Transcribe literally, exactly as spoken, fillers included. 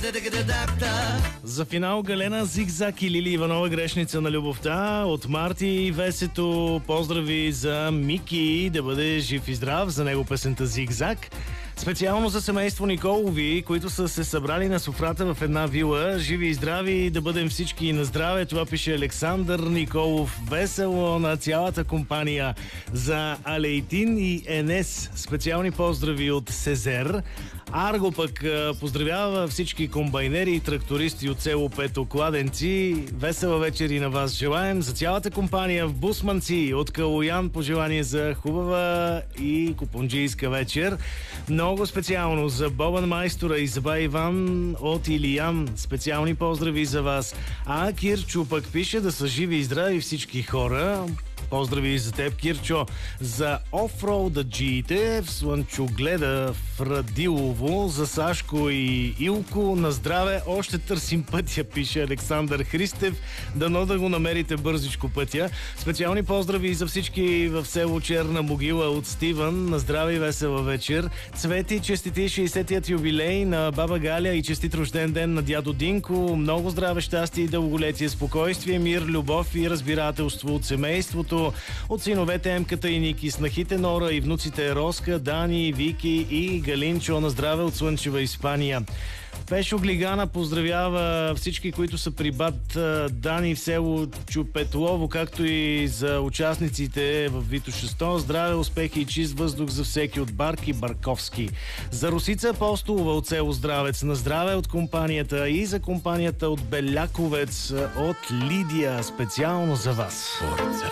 За финал Галена Зигзаг и Лили Иванова, грешница на любовта. От Марти и Весето поздрави за Мики, да бъде жив и здрав, за него песента Зигзаг. Специално за семейство Николови, които са се събрали на софрата в една вила. Живи и здрави, да бъдем всички на здраве. Това пише Александър Николов. Весело на цялата компания. За Алейтин и Енес специални поздрави от Сезер. Арго пък поздравява всички комбайнери и трактористи от село Пето Кладенци. Весела вечер и на вас желаем. За цялата компания в Бусманци от Калоян пожелание за хубава и купунджийска вечер. Много специално за Бобан Майстора и Заба Иван от Илиян. Специални поздрави за вас. А Кирчо пък пише да са живи и здрави всички хора. Поздрави за теб, Кирчо. За офроудаджиите в Слънчогледа в Радилово, за Сашко и Илко на здраве. Още търсим пътя, пише Александър Христев. Дано да го намерите бързичко пътя. Специални поздрави за всички в село Черна могила от Стивън. На здраве и весела вечер. Цвети, честити шейсетият юбилей на баба Галя и честит рожден ден на дядо Динко. Много здраве, щастие и дълголетие, спокойствие, мир, любов и разбирателство от семейството, от синовете Емката и Ники, снахите Нора и внуците Роска, Дани, Вики и Галинчо. На здраве от Слънчева Испания. Пешо Глигана поздравява всички, които са при бат Дани в село Чупетлово, както и за участниците в Витоша сто. Здраве, успехи и чист въздух за всеки от Барки Барковски. За Русица Апостолова от село Здравец. На здраве от компанията и за компанията от Беляковец от Лидия. Специално за вас.